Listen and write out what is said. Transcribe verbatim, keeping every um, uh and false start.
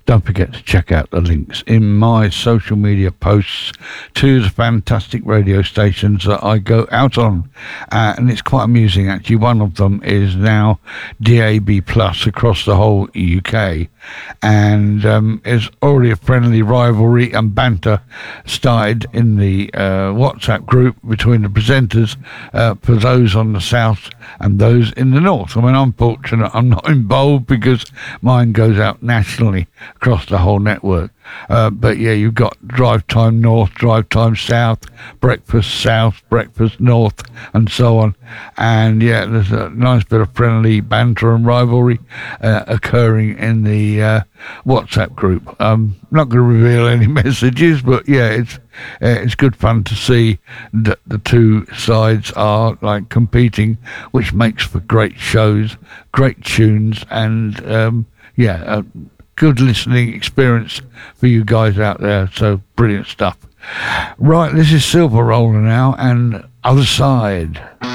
Don't forget to check out the links in my social media posts to the fantastic radio stations that I go out on. Uh, and it's quite amusing, actually. One of them is now D A B Plus across the whole U K. And um, there's already a friendly rivalry and banter started in the uh, WhatsApp group between the presenters uh, for those on the south and those in the north. I mean, I'm fortunate I'm not involved because mine goes out nationally across the whole network. Uh, but yeah, you've got drive time north, drive time south, breakfast south, breakfast north, and so on. And yeah, there's a nice bit of friendly banter and rivalry uh, occurring in the uh, WhatsApp group. I'm not going to reveal any messages, but yeah, it's uh, it's good fun to see that the two sides are like competing, which makes for great shows, great tunes, and um, yeah. Uh, Good listening experience for you guys out there. So brilliant stuff. Right, this is Silver Roller now, and Other Side.